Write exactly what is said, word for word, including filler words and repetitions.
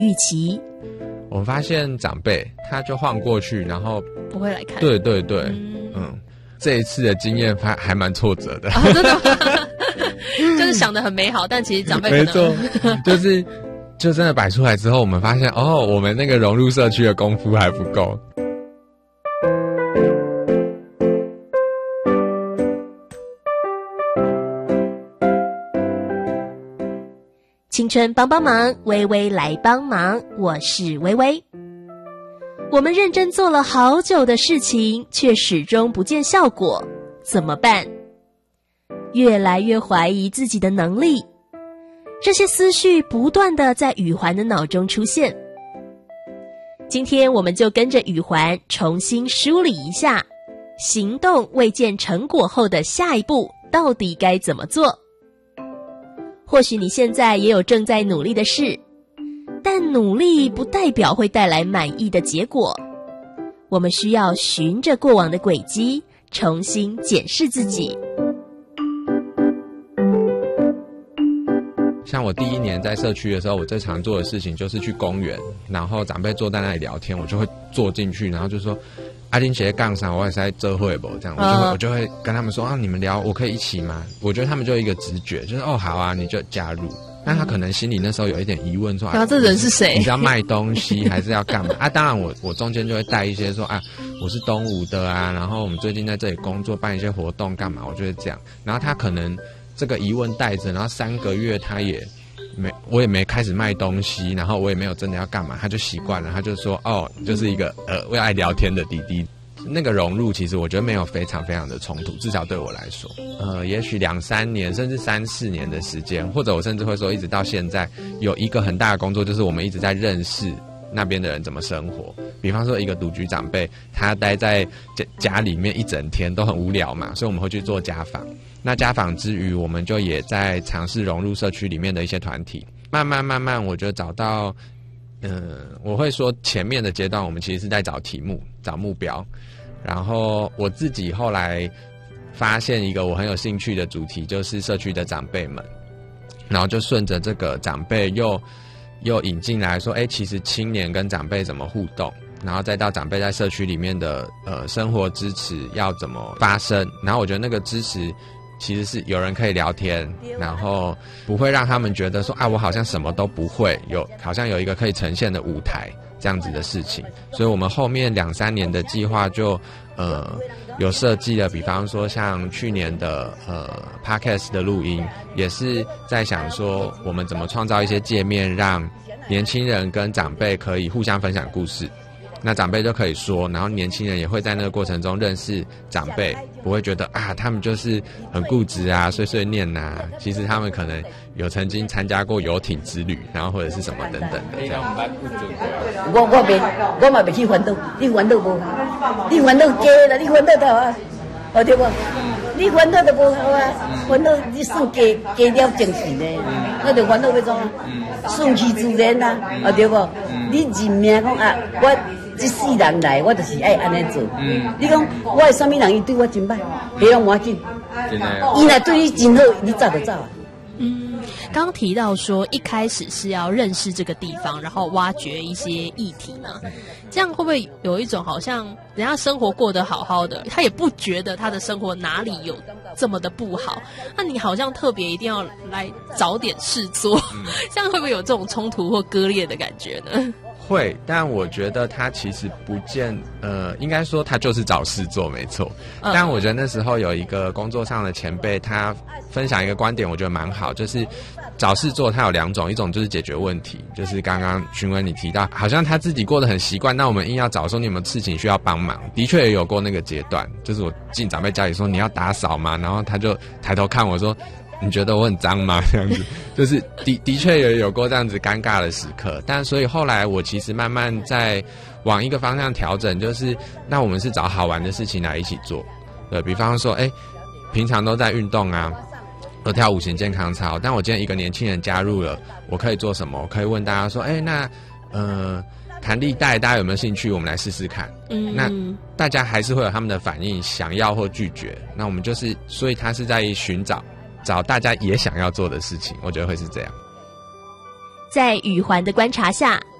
玉琪。 我们发现长辈他就晃过去，然后不会来看。 对对对，嗯，嗯这一次的经验还还蛮挫折的。 哦、真的吗？就是想得很美好，但其实长辈可能没错，就是就真的摆出来之后，我们发现哦，我们那个融入社区的功夫还不够。 青春帮帮忙，微微来帮忙，我是微微。我们认真做了好久的事情，却始终不见效果，怎么办？越来越怀疑自己的能力，这些思绪不断地在宇环的脑中出现。今天我们就跟着宇环重新梳理一下，行动未见成果后的下一步到底该怎么做。或许你现在也有正在努力的事，但努力不代表会带来满意的结果。我们需要循着过往的轨迹，重新检视自己。 像我第一年在社区的时候，我最常做的事情就是去公园，然后长辈坐在那里聊天，我就会坐进去，然后就说阿丁姐杠上，我也是在这会不这样，我就会、uh. 我就会跟他们说啊，你们聊，我可以一起吗？我觉得他们就有一个直觉，就是哦好啊，你就加入。但他可能心里那时候有一点疑问说， 啊，这人是谁？ 你是要卖东西还是要干嘛啊？当然我我中间就会带一些说啊，我是东吴的啊，然后我们最近在这里工作，办一些活动干嘛？我就会这样。然后他可能这个疑问带着，然后三个月他也没，我也没开始卖东西，然后我也没有真的要干嘛，他就习惯了，他就说哦，就是一个呃为爱聊天的弟弟。那个融入其实我觉得没有非常非常的冲突，至少对我来说，呃，也许两三年甚至三四年的时间，或者我甚至会说一直到现在，有一个很大的工作就是我们一直在认识那边的人怎么生活。比方说一个独居长辈，他待在家家里面一整天都很无聊嘛，所以我们会去做家访。那家访之余，我们就也在尝试融入社区里面的一些团体，慢慢慢慢，我就找到，嗯、呃，我会说前面的阶段，我们其实是在找题目、找目标。然后我自己后来发现一个我很有兴趣的主题，就是社区的长辈们，然后就顺着这个长辈又又引进来说，哎，其实青年跟长辈怎么互动，然后再到长辈在社区里面的呃生活支持要怎么发生，然后我觉得那个支持其实是有人可以聊天，然后不会让他们觉得说啊我好像什么都不会，有好像有一个可以呈现的舞台这样子的事情。所以我们后面两三年的计划就呃有设计了，比方说像去年的呃 Podcast 的录音，也是在想说我们怎么创造一些界面，让年轻人跟长辈可以互相分享故事。那长辈就可以说，然后年轻人也会在那个过程中认识长辈，不会觉得啊他们就是很固执啊碎碎念啊，其实他们可能有曾经参加过游艇之旅，然后或者是什么等等的这样。 我我没我嘛没去环岛，你环岛无好，你环岛假啦，你环岛就好啊，哦对不？你环岛就无好啊，环岛你算假假了精神的，那就环岛要怎啊？顺其自然啦，哦对不？你认命讲啊，我。这世人来，我就是爱安尼做。嗯，你讲我的什么人，伊对我真歹，别让我紧。真的，伊若对你真好，你走就走啊。 嗯，刚刚提到说一开始是要认识这个地方，然后挖掘一些议题嘛，这样会不会有一种好像人家生活过得好好的，他也不觉得他的生活哪里有这么的不好，那你好像特别一定要来找点事做，嗯、这样会不会有这种冲突或割裂的感觉呢？ 会，但我觉得他其实不见，呃，应该说他就是找事做，没错。嗯、但我觉得那时候有一个工作上的前辈，他分享一个观点，我觉得蛮好，就是找事做，它有两种，一种就是解决问题，就是刚刚询问你提到，好像他自己过得很习惯，那我们硬要找说你有没有事情需要帮忙，的确也有过那个阶段，就是我进长辈家里说你要打扫吗？然后他就抬头看我说。你觉得我很脏吗？这样子，就是的的确也有过这样子尴尬的时刻，但所以后来我其实慢慢在往一个方向调整，就是那我们是找好玩的事情来一起做，对，比方说，哎，平常都在运动啊，我跳五行健康操，但我今天一个年轻人加入了，我可以做什么？我可以问大家说，哎，那呃弹力带大家有没有兴趣？我们来试试看。嗯，那大家还是会有他们的反应，想要或拒绝。那我们就是，所以他是在寻找。找大家也想要做的事情，我觉得会是这样。 在宇环的观察下，